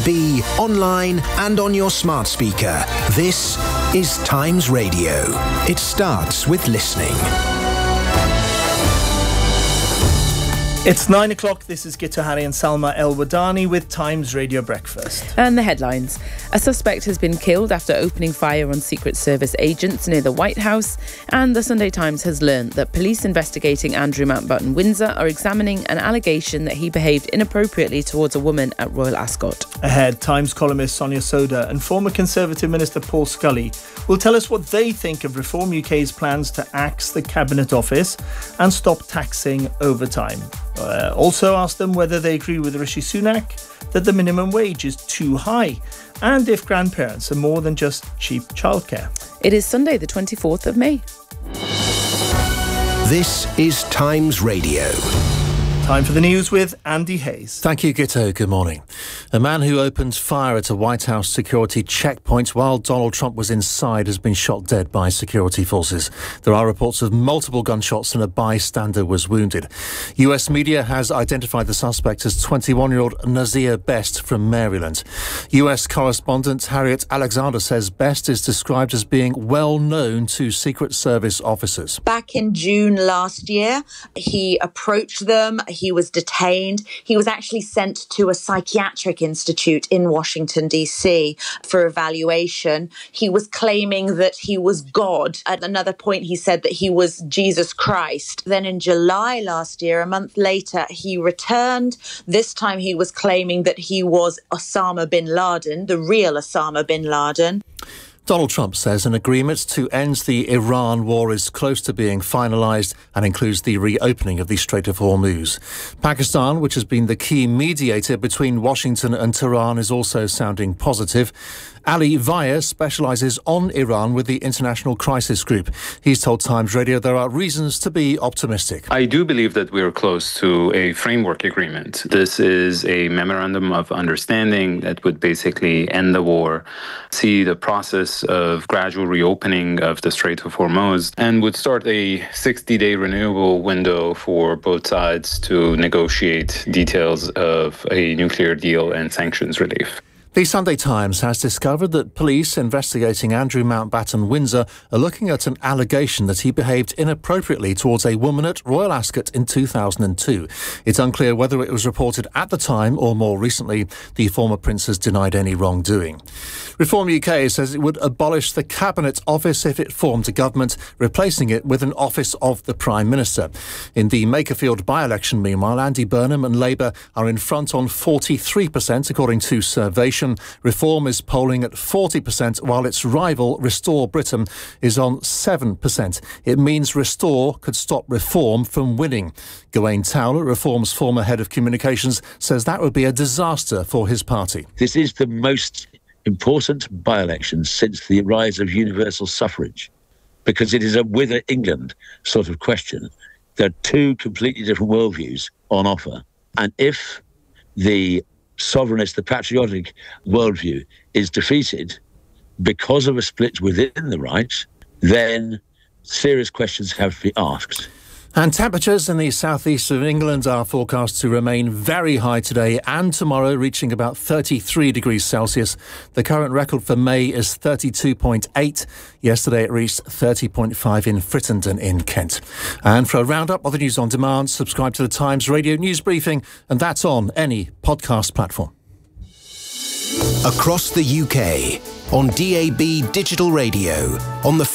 Be online and on your smart speaker. This is Times Radio. It starts with listening. It's 9 o'clock. This is Gita Hari and Salma El-Wadani with Times Radio Breakfast. And the headlines. A suspect has been killed after opening fire on Secret Service agents near the White House. And the Sunday Times has learned that police investigating Andrew Mountbatten Windsor are examining an allegation that he behaved inappropriately towards a woman at Royal Ascot. Ahead, Times columnist Sonia Soda and former Conservative Minister Paul Scully will tell us what they think of Reform UK's plans to axe the Cabinet Office and stop taxing overtime. Also ask them whether they agree with Rishi Sunak that the minimum wage is too high and if grandparents are more than just cheap childcare. It is Sunday the 24th of May. This is Times Radio. Time for the news with Andy Hayes. Thank you, Gito. Good morning. A man who opened fire at a White House security checkpoint while Donald Trump was inside has been shot dead by security forces. There are reports of multiple gunshots and a bystander was wounded. US media has identified the suspect as 21-year-old Nazir Best from Maryland. US correspondent Harriet Alexander says Best is described as being well known to Secret Service officers. Back in June last year, he approached them. He was detained. He was actually sent to a psychiatric institute in Washington, D.C. for evaluation. He was claiming that he was God. At another point, he said that he was Jesus Christ. Then in July last year, a month later, he returned. This time he was claiming that he was Osama bin Laden, the real Osama bin Laden. Donald Trump says an agreement to end the Iran war is close to being finalised and includes the reopening of the Strait of Hormuz. Pakistan, which has been the key mediator between Washington and Tehran, is also sounding positive. Ali Vaya specialises on Iran with the International Crisis Group. He's told Times Radio there are reasons to be optimistic. I do believe that we are close to a framework agreement. This is a memorandum of understanding that would basically end the war, see the process of gradual reopening of the Strait of Hormuz, and would start a 60-day renewable window for both sides to negotiate details of a nuclear deal and sanctions relief. The Sunday Times has discovered that police investigating Andrew Mountbatten Windsor are looking at an allegation that he behaved inappropriately towards a woman at Royal Ascot in 2002. It's unclear whether it was reported at the time or more recently. The former prince has denied any wrongdoing. Reform UK says it would abolish the Cabinet Office if it formed a government, replacing it with an Office of the Prime Minister. In the Makerfield by-election, meanwhile, Andy Burnham and Labour are in front on 43%, according to Survation. Reform is polling at 40%, while its rival, Restore Britain, is on 7%. It means Restore could stop Reform from winning. Gawain Towler, Reform's former head of communications, says that would be a disaster for his party. This is the most important by-election since the rise of universal suffrage, because it is a wither England sort of question. There are two completely different worldviews on offer. And if the sovereignist, the patriotic worldview is defeated because of a split within the right, then serious questions have to be asked. And temperatures in the southeast of England are forecast to remain very high today and tomorrow, reaching about 33 degrees Celsius. The current record for May is 32.8. Yesterday it reached 30.5 in Frittenden in Kent. And for a roundup of the news on demand, subscribe to the Times Radio News Briefing, and that's on any podcast platform. Across the UK, on DAB digital radio, on the